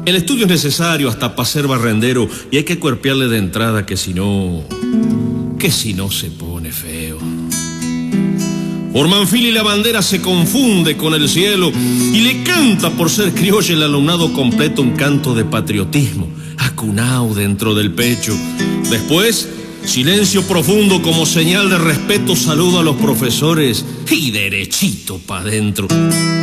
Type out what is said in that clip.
El estudio es necesario hasta para ser barrendero y hay que cuerpearle de entrada que si no se pone feo. Ormanfil y la bandera se confunde con el cielo y le canta por ser criolla el alumnado completo un canto de patriotismo, acunao dentro del pecho. Después, silencio profundo como señal de respeto, saludo a los profesores y derechito pa' dentro.